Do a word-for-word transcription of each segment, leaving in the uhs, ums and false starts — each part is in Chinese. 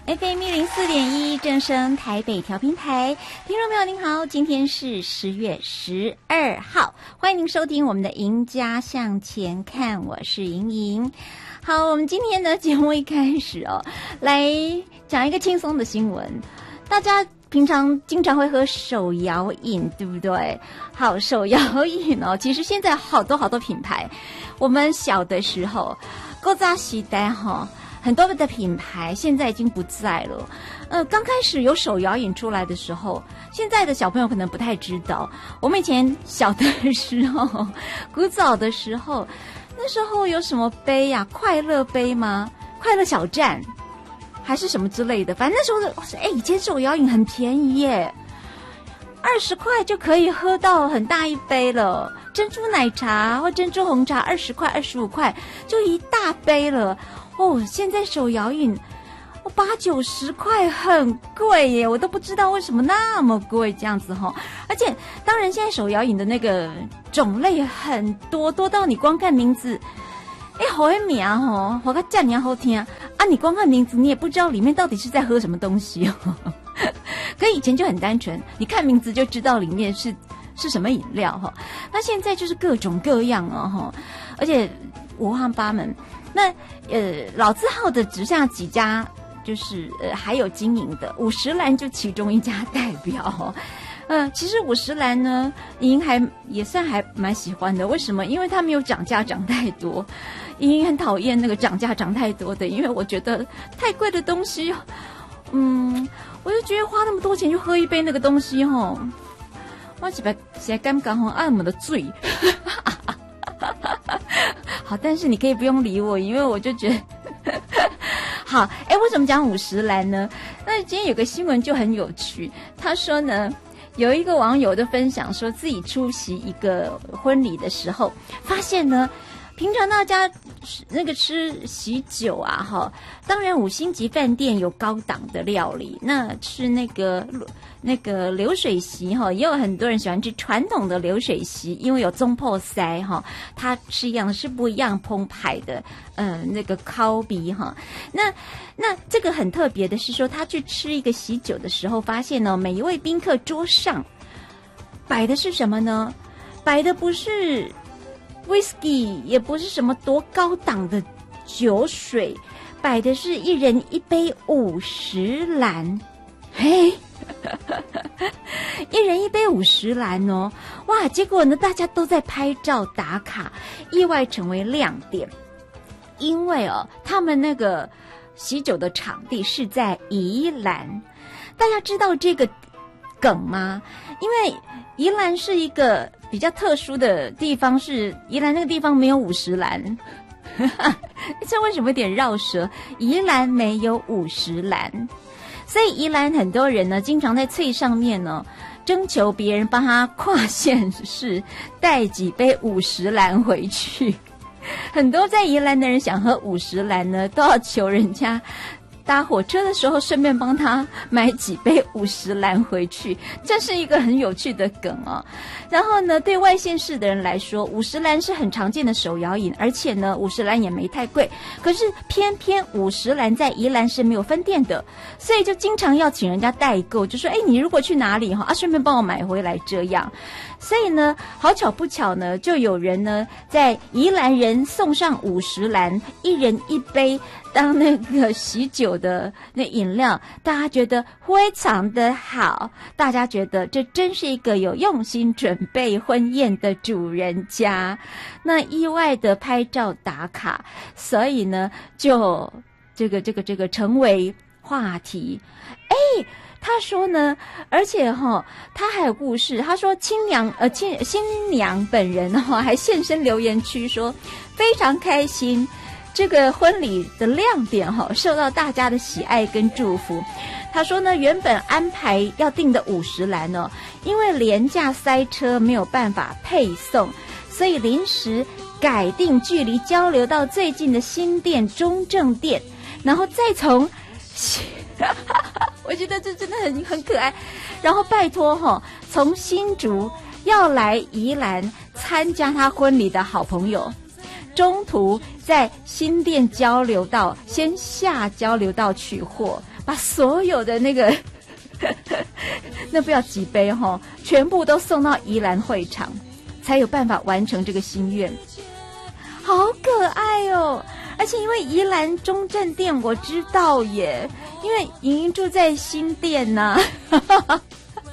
F M 一零四点一正声台北调频台，听众朋友您好，今天是十月十二号，欢迎您收听我们的赢家向前看，我是莹莹。好，我们今天的节目一开始哦，来讲一个轻松的新闻。大家平常经常会喝手摇饮，对不对？好，手摇饮哦，其实现在好多好多品牌。我们小的时候，古早时代哈。很多的品牌现在已经不在了。呃，刚开始有手摇饮出来的时候，现在的小朋友可能不太知道。我们以前小的时候，古早的时候，那时候有什么杯呀、啊？快乐杯吗？快乐小站，还是什么之类的？反正那时候的，哎，以前手摇饮很便宜耶，二十块就可以喝到很大一杯了。珍珠奶茶或珍珠红茶，二十块、二十五块就一大杯了。哦，现在手摇饮哦八九十块很贵耶，我都不知道为什么那么贵这样子哈、哦。而且当然现在手摇饮的那个种类很多，多到你光看名字，哎，好一名哦，好个叫你好听啊！你光看名字你也不知道里面到底是在喝什么东西哦。可以前就很单纯，你看名字就知道里面是是什么饮料哈、哦。那现在就是各种各样哦哈，而且五花八门。那呃，老字号的只剩下几家，就是呃还有经营的，五十岚就其中一家代表、哦。呃，其实五十岚呢，莹还也算还蛮喜欢的。为什么？因为它没有涨价涨太多。莹很讨厌那个涨价涨太多的，因为我觉得太贵的东西，嗯，我就觉得花那么多钱就喝一杯那个东西哦，我几百现在刚刚好按摩的醉。好，但是你可以不用理我，因为我就觉得好。哎，为什么讲五十岚呢？那今天有个新闻就很有趣，他说呢，有一个网友的分享说自己出席一个婚礼的时候，发现呢，平常大家那个吃喜酒啊，哈，当然五星级饭店有高档的料理，那吃那个那个流水席哈，也有很多人喜欢吃传统的流水席，因为有中破塞哈，它吃一样是不一样澎湃的，呃，那个烤鼻哈。那那这个很特别的是说，他去吃一个喜酒的时候，发现呢，每一位宾客桌上摆的是什么呢？摆的不是whisky， 也不是什么多高档的酒水，摆的是一人一杯五十岚，嘿。一人一杯五十岚哦，哇！结果呢，大家都在拍照打卡，意外成为亮点。因为哦，他们那个喜酒的场地是在宜兰，大家知道这个梗吗？因为宜兰是一个比较特殊的地方，是宜兰那个地方没有五十岚。这为什么有点绕舌？宜兰没有五十岚。所以宜兰很多人呢，经常在脆上面呢，征求别人帮他跨县市带几杯五十岚回去。很多在宜兰的人想喝五十岚呢，都要求人家搭火车的时候顺便帮他买几杯五十岚回去，这是一个很有趣的梗哦。然后呢，对外县市的人来说，五十岚是很常见的手摇饮，而且呢，五十岚也没太贵。可是偏偏五十岚在宜兰是没有分店的，所以就经常要请人家代购，就说：“哎，你如果去哪里哈啊，顺便帮我买回来。”这样，所以呢，好巧不巧呢，就有人呢在宜兰人送上五十岚，一人一杯。当那个喜酒的那饮料，大家觉得非常的好，大家觉得这真是一个有用心准备婚宴的主人家，那意外的拍照打卡，所以呢，就这个这个这个成为话题。哎，他说呢，而且哈、哦，他还有故事。他说新娘呃新新娘本人哈、哦、还现身留言区说非常开心。这个婚礼的亮点哈，受到大家的喜爱跟祝福。他说呢，原本安排要订的五十岚哦，因为廉价塞车没有办法配送，所以临时改订距离交流到最近的新店中正店，然后再从，我觉得这真的很很可爱。然后拜托哈、哦，从新竹要来宜兰参加他婚礼的好朋友。中途在新店交流道先下交流道取货，把所有的那个那不要几杯齁，全部都送到宜兰会场，才有办法完成这个心愿。好可爱哦！而且因为宜兰中正店我知道耶，因为莹莹住在新店呐、啊。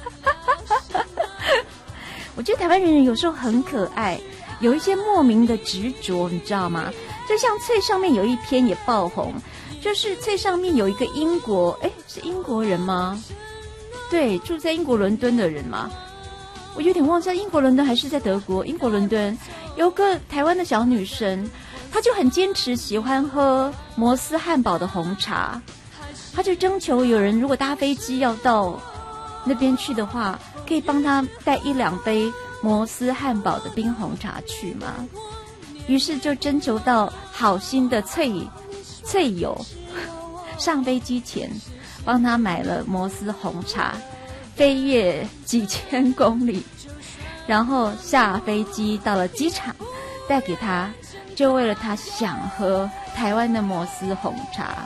我觉得台湾人有时候很可爱，有一些莫名的执着，你知道吗？就像翠上面有一篇也爆红，就是翠上面有一个英国，哎，是英国人吗？对，住在英国伦敦的人嘛，我有点忘记英国伦敦还是在德国。英国伦敦有个台湾的小女生，她就很坚持喜欢喝摩斯汉堡的红茶，她就征求有人如果搭飞机要到那边去的话，可以帮她带一两杯摩斯汉堡的冰红茶去吗？于是就征求到好心的翠翠友，上飞机前帮她买了摩斯红茶，飞越几千公里，然后下飞机到了机场带给她，就为了她想喝台湾的摩斯红茶。